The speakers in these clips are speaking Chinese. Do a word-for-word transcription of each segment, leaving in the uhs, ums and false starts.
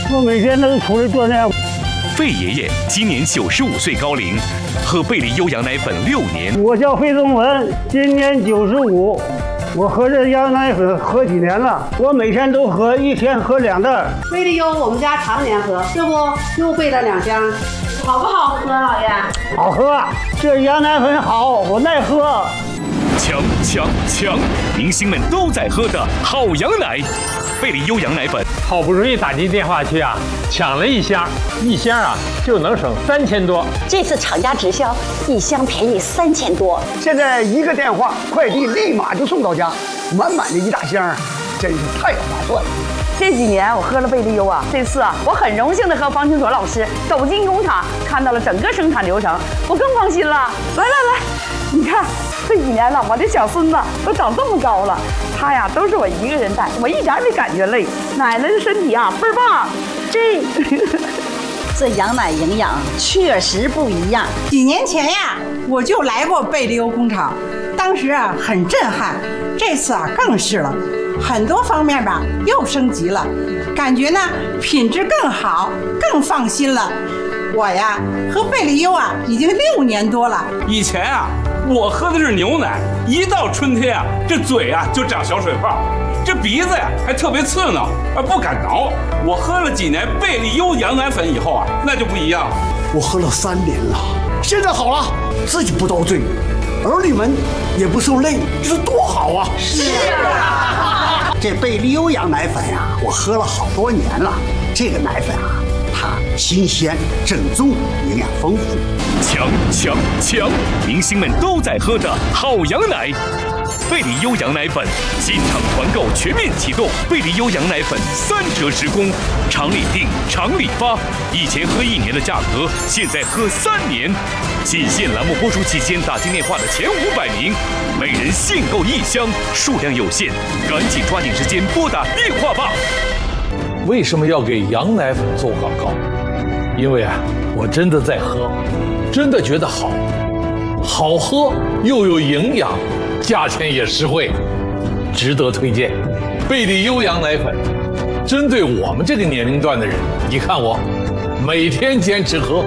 我每天都出来锻炼。 费爷爷今年九十五岁高龄，喝贝利优羊奶粉六年。 我叫费宗文，今年九十五。我喝这羊奶粉喝几年了？我每天都喝，一天喝两袋。 贝利优我们家常年喝，这不又备了两箱，好不好喝，老爷？ 好喝，这羊奶粉好，我爱喝。 强强强！明星们都在喝的好羊奶，贝利优羊奶粉。 好不容易打进电话去啊，抢了一箱，一箱啊就能省三千多。 这次厂家直销，一箱便宜三千多。 现在一个电话，快递立马就送到家，满满的一大箱，真是太划算了。 这几年我喝了贝利优啊，这次啊我很荣幸的和方清卓老师走进工厂，看到了整个生产流程，我更放心了。来来来，你看这几年了，我的小孙子都长这么高了，他呀都是我一个人带，我一点也没感觉累。奶奶的身体啊倍儿棒，这这羊奶营养确实不一样。 几年前呀，我就来过贝利优工厂，当时啊很震撼，这次啊更是了，很多方面吧又升级了，感觉呢品质更好，更放心了。我呀喝贝利优啊已经六年多了。 以前啊我喝的是牛奶，一到春天啊这嘴啊就长小水泡，这鼻子呀还特别刺挠啊，不敢挠。我喝了几年贝利优羊奶粉以后啊，那就不一样了。 我喝了三年了，现在好了，自己不遭罪，儿女们也不受累，这是多好啊！ 是啊， 这贝利优羊奶粉呀、啊，我喝了好多年了。这个奶粉啊，它新鲜、正宗，营养丰富。 强强强！明星们都在喝的好羊奶。贝利优羊奶粉进场团购全面启动，贝利优羊奶粉三折直供，厂里订，厂里发。以前喝一年的价格，现在喝三年。仅限栏目播出期间打进电话的前五百名，每人限购一箱，数量有限，赶紧抓紧时间拨打电话吧。 为什么要给羊奶粉做广告？因为啊，我真的在喝，真的觉得好，好喝又有营养。价钱也实惠，值得推荐。贝利优羊奶粉，针对我们这个年龄段的人，你看我每天坚持喝。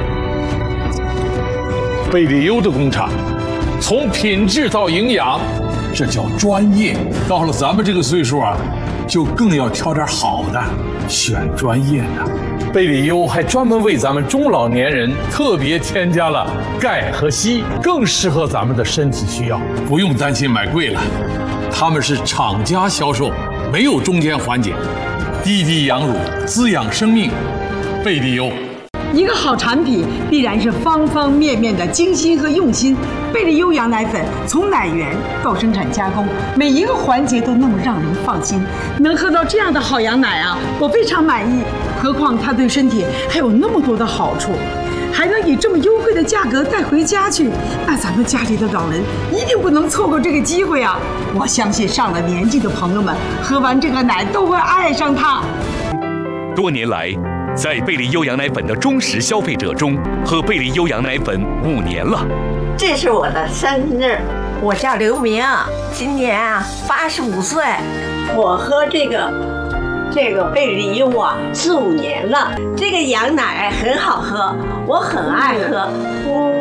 贝利优的工厂，从品质到营养，这叫专业。到了咱们这个岁数啊，就更要挑点好的，选专业的。贝利优还专门为咱们中老年人特别添加了钙和硒，更适合咱们的身体需要，不用担心买贵了。他们是厂家销售，没有中间环节，滴滴养乳，滋养生命。贝利优。 一个好产品必然是方方面面的精心和用心。贝利优羊奶粉从奶源到生产加工，每一个环节都那么让人放心。能喝到这样的好羊奶啊，我非常满意。何况它对身体还有那么多的好处，还能以这么优惠的价格带回家去，那咱们家里的老人一定不能错过这个机会啊！我相信上了年纪的朋友们喝完这个奶都会爱上它。 多年来，在贝利优羊奶粉的忠实消费者中，喝贝利优羊奶粉五年了。 这是我的生日，我叫刘明，今年啊八十五岁。我喝这个这个贝利优啊四五年了，这个羊奶很好喝，我很爱喝。